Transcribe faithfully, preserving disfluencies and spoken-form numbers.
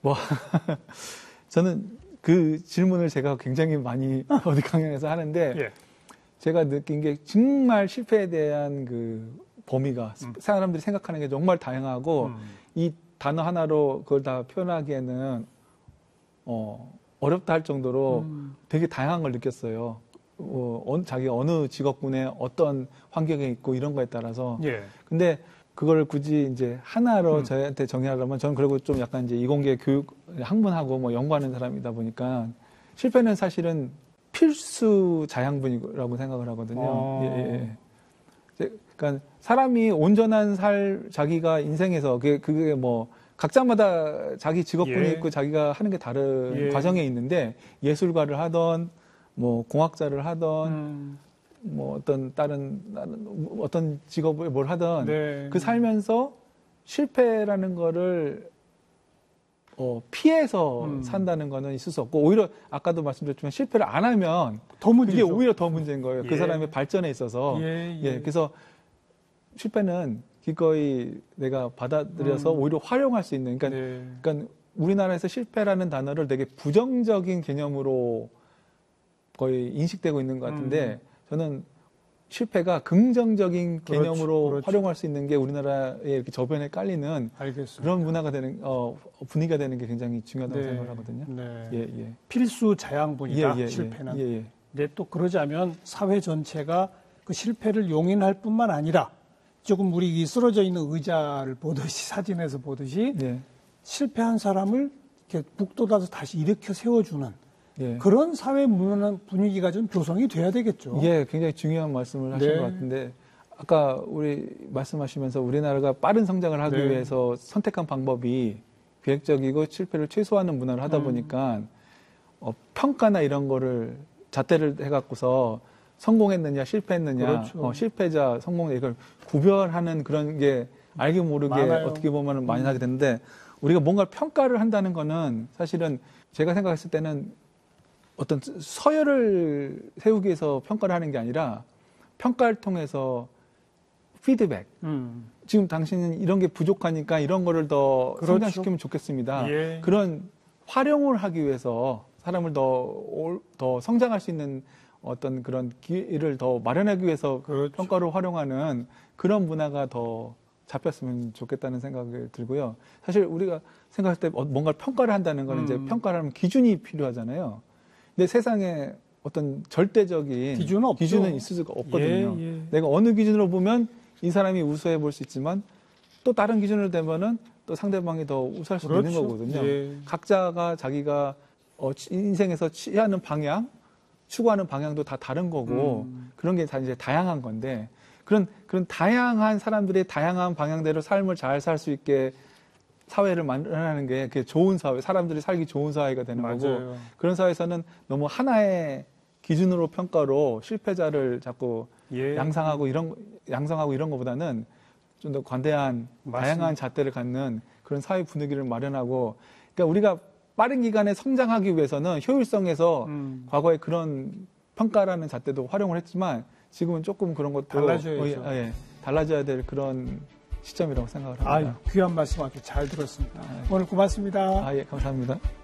뭐 저는 그 질문을 제가 굉장히 많이 어디 강연에서 하는데 예. 제가 느낀 게 정말 실패에 대한 그 범위가 음. 사람들이 생각하는 게 정말 다양하고 음. 이 단어 하나로 그걸 다 표현하기에는 어, 어렵다 할 정도로 음. 되게 다양한 걸 느꼈어요. 어, 자기 어느 직업군에 어떤 환경에 있고 이런 거에 따라서. 예. 근데 그걸 굳이 이제 하나로 음. 저희한테 정의하려면 저는 그리고 좀 약간 이제 이공계 교육 학문하고 뭐 연구하는 사람이다 보니까 실패는 사실은 필수 자양분이라고 생각을 하거든요. 어. 예, 예. 그러니까 사람이 온전한 살 자기가 인생에서 그게, 그게 뭐 각자마다 자기 직업군이 예. 있고 자기가 하는 게 다른 예. 과정에 있는데 예술가를 하던 뭐 공학자를 하던 음. 뭐 어떤 다른 어떤 직업을 뭘 하던 네. 그 살면서 실패라는 거를 어, 피해서 음. 산다는 거는 있을 수 없고 오히려 아까도 말씀드렸지만 실패를 안 하면 더 문제죠. 그게 오히려 더 문제인 거예요. 예. 그 사람의 발전에 있어서 예, 예. 예, 그래서 실패는 기꺼이 내가 받아들여서 음. 오히려 활용할 수 있는 그러니까, 네. 그러니까 우리나라에서 실패라는 단어를 되게 부정적인 개념으로 거의 인식되고 있는 것 같은데 음. 저는 실패가 긍정적인 개념으로 그렇죠, 그렇죠. 활용할 수 있는 게 우리나라에 이렇게 저변에 깔리는 알겠습니다. 그런 문화가 되는 어, 분위기가 되는 게 굉장히 중요하다고 네. 생각을 하거든요. 네. 예, 예. 필수 자양분이다. 예, 예, 실패는. 예, 예. 근데 또 그러자면 사회 전체가 그 실패를 용인할 뿐만 아니라 조금 우리 이 쓰러져 있는 의자를 보듯이 사진에서 보듯이 예. 실패한 사람을 이렇게 북돋아서 다시 일으켜 세워주는. 예. 그런 사회 문화 분위기가 좀 조성이 돼야 되겠죠. 예, 굉장히 중요한 말씀을 하신 네. 것 같은데 아까 우리 말씀하시면서 우리나라가 빠른 성장을 하기 네. 위해서 선택한 방법이 비획적이고 실패를 최소화하는 문화를 하다 음. 보니까 어, 평가나 이런 거를 잣대를 해갖고서 성공했느냐 실패했느냐 그렇죠. 어, 실패자 성공자 이걸 구별하는 그런 게 알게 모르게 많아요. 어떻게 보면 많이 음. 하게 되는데 우리가 뭔가 평가를 한다는 거는 사실은 제가 생각했을 때는 어떤 서열을 세우기 위해서 평가를 하는 게 아니라 평가를 통해서 피드백. 음. 지금 당신은 이런 게 부족하니까 이런 거를 더 그렇죠. 성장시키면 좋겠습니다. 예. 그런 활용을 하기 위해서 사람을 더, 더 성장할 수 있는 어떤 그런 기회를 더 마련하기 위해서 그렇죠. 평가를 활용하는 그런 문화가 더 잡혔으면 좋겠다는 생각이 들고요. 사실 우리가 생각할 때 뭔가를 평가를 한다는 거는 음. 이제 평가를 하면 기준이 필요하잖아요. 근데 세상에 어떤 절대적인 기준은, 없죠. 기준은 있을 수가 없거든요. 예, 예. 내가 어느 기준으로 보면 이 사람이 우수해 볼 수 있지만 또 다른 기준으로 되면은 또 상대방이 더 우수할 수도 그렇죠. 있는 거거든요. 예. 각자가 자기가 어, 인생에서 취하는 방향, 추구하는 방향도 다 다른 거고 음. 그런 게 다 이제 다양한 건데 그런 그런 다양한 사람들의 다양한 방향대로 삶을 잘 살 수 있게 사회를 마련하는 게 그게 좋은 사회, 사람들이 살기 좋은 사회가 되는 맞아요. 거고 그런 사회에서는 너무 하나의 기준으로 평가로 실패자를 자꾸 예. 양상하고 이런 양성하고 이런 것보다는 좀 더 관대한 맞습니다. 다양한 잣대를 갖는 그런 사회 분위기를 마련하고 그러니까 우리가 빠른 기간에 성장하기 위해서는 효율성에서 음. 과거에 그런 평가라는 잣대도 활용을 했지만 지금은 조금 그런 것도 달라져야죠. 어, 예, 달라져야 될 그런 시점이라고 생각을 합니다. 아, 귀한 말씀 아주 잘 들었습니다. 아, 예. 오늘 고맙습니다. 아, 예, 감사합니다.